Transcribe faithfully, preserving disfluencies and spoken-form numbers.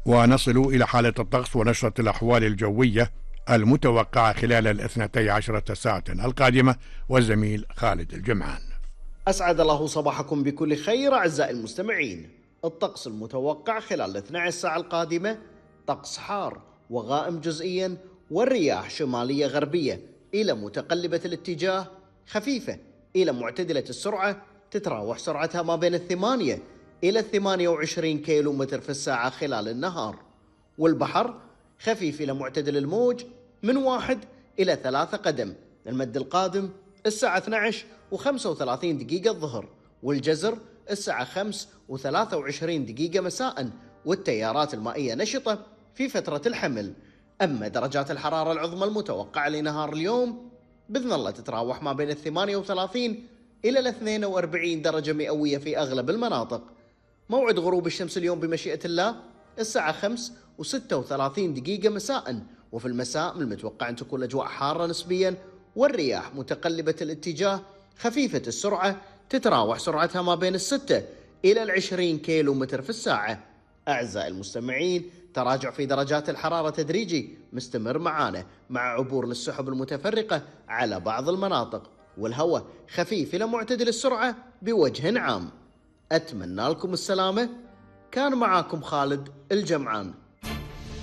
ونصل إلى حالة الطقس ونشرة الأحوال الجوية المتوقعة خلال الاثنتي عشرة ساعة القادمة، والزميل خالد الجمعان. أسعد الله صباحكم بكل خير أعزائي المستمعين. الطقس المتوقع خلال الاثنتي عشرة ساعة القادمة: طقس حار وغائم جزئيا، والرياح شمالية غربية إلى متقلبة الاتجاه خفيفة إلى معتدلة السرعة، تتراوح سرعتها ما بين الثمانية إلى الثمانية وعشرين كيلو متر في الساعة خلال النهار. والبحر خفيف إلى معتدل الموج من واحد إلى ثلاثة قدم. المد القادم الساعة اثنتي عشرة وخمسة وثلاثين دقيقة الظهر، والجزر الساعة خمسة وثلاثة وعشرين دقيقة مساء، والتيارات المائية نشطة في فترة الحمل. أما درجات الحرارة العظمى المتوقعة لنهار اليوم بإذن الله تتراوح ما بين الثمانية وثلاثين إلى الاثنين وأربعين درجة مئوية في أغلب المناطق. موعد غروب الشمس اليوم بمشيئة الله الساعة خمسة وستة وثلاثين دقيقة مساء، وفي المساء من المتوقع أن تكون الأجواء حارة نسبيا، والرياح متقلبة الاتجاه خفيفة السرعة، تتراوح سرعتها ما بين الستة إلى العشرين كيلو متر في الساعة. أعزائي المستمعين، تراجع في درجات الحرارة تدريجي مستمر معانا، مع عبور للسحب المتفرقة على بعض المناطق، والهواء خفيف إلى معتدل السرعة بوجه عام. أتمنى لكم السلامة. كان معاكم خالد الجمعان.